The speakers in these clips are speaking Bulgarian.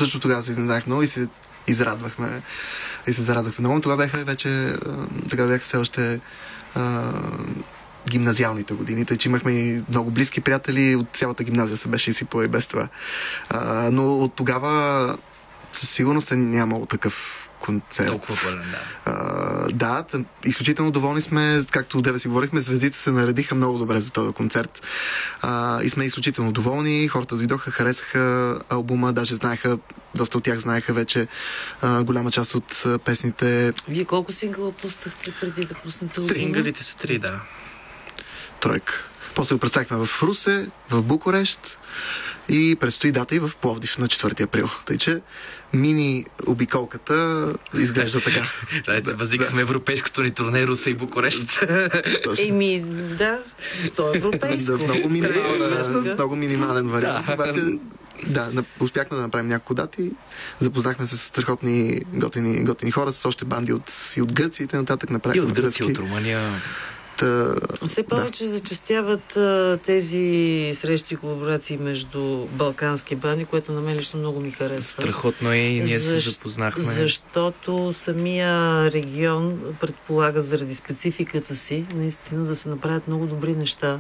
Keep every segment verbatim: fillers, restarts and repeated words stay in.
също тогава се изненадах много и се израдвахме. И се зарадвахме много. Това бяха вече, тогава бяха все още а, гимназиалните години, тъй че имахме и много близки приятели, от цялата гимназия се беше изсипала и без това. А, но от тогава със сигурност е нямало такъв концерт. Толкова пълен, да. А, да, изключително доволни сме, както деве си говорихме, звездите се наредиха много добре за този концерт. А, и сме изключително доволни, хората дойдоха, харесаха албума, даже знаеха, доста от тях знаеха вече а, голяма част от а, песните. Вие колко сингъла пуснахте преди да пуснете албума? Синглите са три, да. Тройка. После го представихме в Русе, в Букурещ и предстои дата и в Пловдив на четвърти април. Тъй, че мини обиколката изглежда така. Да, да, възикахме да. Европейското ни турне Русе и Букурещ. Еми, да, то е европейско. Да, в много, минимален, в много минимален вариант. Да. Обаче, да, успяхме да направим няколко дати. Запознахме се с страхотни готини, готини хора, с още банди от, и от Гърция и т.н. И от Гърция, от Румъния. Все повече да. зачестяват а, тези срещи и колаборации между балкански бани, което на мен лично много ми харесва. Страхотно е и ние Защ... се запознахме. Защото самия регион предполага заради спецификата си наистина да се направят много добри неща.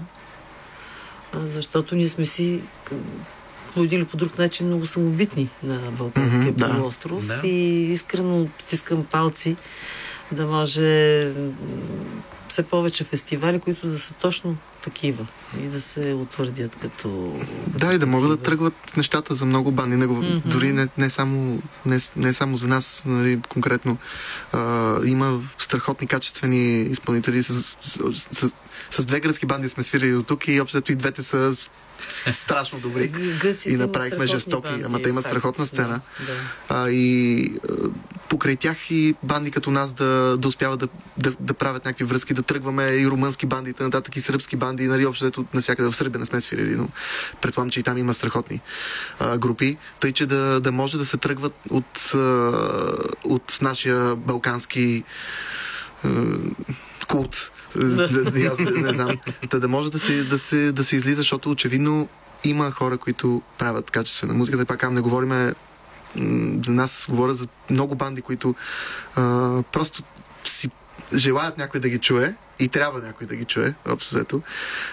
Защото ние сме си или по друг начин много самобитни на Балканския mm-hmm, полуостров да. И искрено стискам палци да може все повече фестивали, които да са точно такива и да се утвърдят като... Да, и да могат да тръгват нещата за много банди. Mm-hmm. Дори не, не, само, не, не само за нас, нали, конкретно. А, има страхотни, качествени изпълнители. С, с, с, с две гръцки банди сме свирили до тук и общото и двете са страшно добри. Гърците и направихме жестоки. Банди, ама те имат страхотна сцена. Да, да. А, и а, покрай тях и банди като нас да, да успяват да, да, да правят някакви връзки, да тръгваме и румънски банди, нататък и сръбски банди, нали, общо навсякъде в Сърбия не сме свирили, но предполагам, че и там има страхотни а, групи, тъй че да, да може да се тръгват от, а, от нашия балкански а, култ. Да. Аз не, не знам. Та да може да се, да, се, да се излиза, защото очевидно има хора, които правят качествена музика. Да пак не говориме за нас, говоря за много банди, които а, просто си желаят някой да ги чуе и трябва някой да ги чуе, общо взето.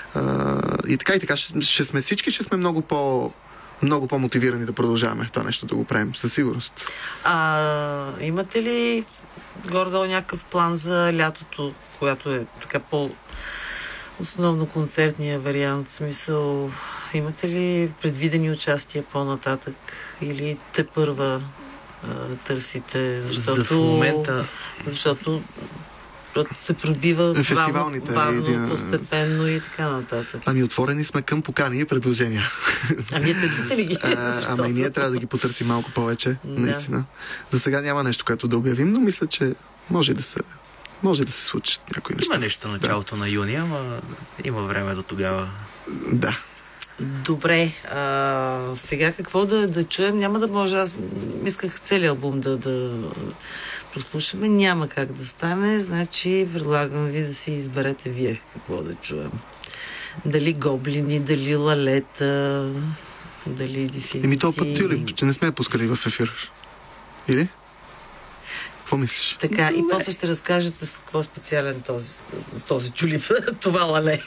И така и така, ще, ще сме всички, ще сме много по много по-мотивирани да продължаваме това нещо да го правим, със сигурност. А имате ли горе-долу някакъв план за лятото, която е така по основно концертния вариант? В смисъл, имате ли предвидени участия по-нататък или те първа а, търсите? Защото, за в момента... Защото се пробива фестивалните бавно, бавно един... постепенно и така нататък. Ами отворени сме към покани и предложения. А вие търсите ли ги? А, ама и ние трябва да ги потърсим малко повече, да. Наистина. За сега няма нещо, което да обявим, но мисля, че може да се може да се случи някои неща. Има нещо началото да. На юни, ама има време до тогава. Да. Добре, а, сега какво да, да чуем? Няма да може, аз исках целият албум да, да прослушаме, няма как да стане, значи предлагам ви да си изберете вие какво да чуем. Дали Гоблини, дали Лалета, дали Дефинити. Еми то път Тюлип, че не сме пускали в ефир. Или? Какво мислиш? Така, и после ще разкажете с какво специален този, този Тюлип, това лале.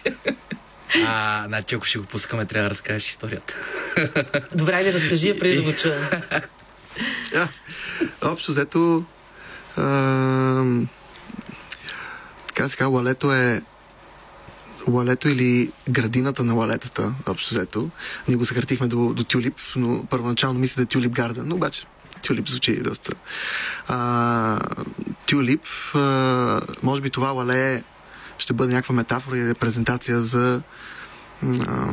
А, значи ако ще го пускаме, трябва да разкажеш историята. Добре, да разкажи я преди да го чуем. Ja, общо взето а, така сега, Лалето е Лалето или градината на лалетата, общо взето. Ние го съкратихме до, до Тюлип, но първоначално мисля да е Тюлип Гарден, но обаче Тюлип звучи доста. А, тюлип, а, може би това лале ще бъде някаква метафора и репрезентация за а,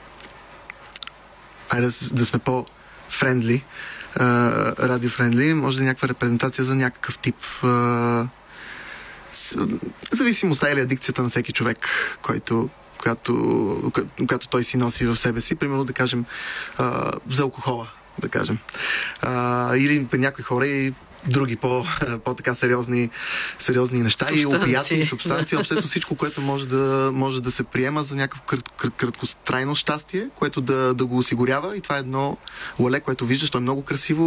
айде да, да сме по-френдли, радиофрендли, може да е някаква репрезентация за някакъв тип а, с, зависимостта или адикцията на всеки човек, който която, която той си носи в себе си. Примерно да кажем а, за алкохола, да кажем. А, или някои хора и други по, по-така сериозни, сериозни неща субстанции. И опияти, и субстанции. Общо всичко, което може да, може да се приема за някакво крат, крат, краткотрайно щастие, което да, да го осигурява. И това е едно лале, което виждаш, то е много красиво.